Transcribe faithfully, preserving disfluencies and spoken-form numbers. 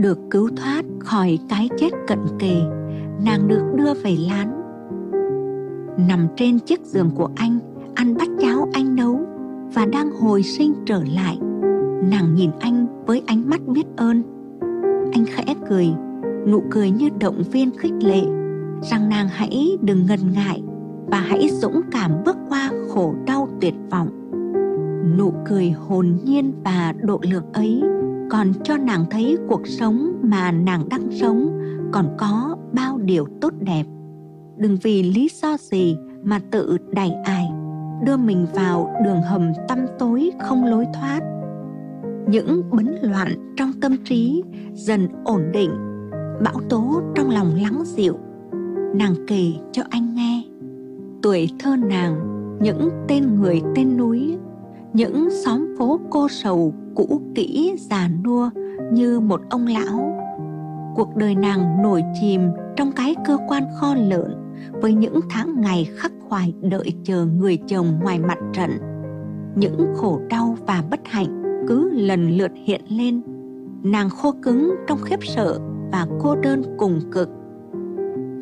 Được cứu thoát khỏi cái chết cận kề, nàng được đưa về lán. Nằm trên chiếc giường của anh, ăn bát cháo anh nấu và đang hồi sinh trở lại, nàng nhìn anh với ánh mắt biết ơn. Anh khẽ cười, nụ cười như động viên khích lệ rằng nàng hãy đừng ngần ngại và hãy dũng cảm bước qua khổ đau tuyệt vọng. Nụ cười hồn nhiên và độ lượng ấy còn cho nàng thấy cuộc sống mà nàng đang sống còn có bao điều tốt đẹp. Đừng vì lý do gì mà tự đày ải, đưa mình vào đường hầm tăm tối không lối thoát. Những bấn loạn trong tâm trí dần ổn định, bão tố trong lòng lắng dịu. Nàng kể cho anh nghe tuổi thơ nàng, những tên người tên núi, những xóm phố cô sầu cũ kỹ già nua như một ông lão. Cuộc đời nàng nổi chìm trong cái cơ quan kho lợn với những tháng ngày khắc khoải đợi chờ người chồng ngoài mặt trận. Những khổ đau và bất hạnh cứ lần lượt hiện lên. Nàng khô cứng trong khiếp sợ và cô đơn cùng cực.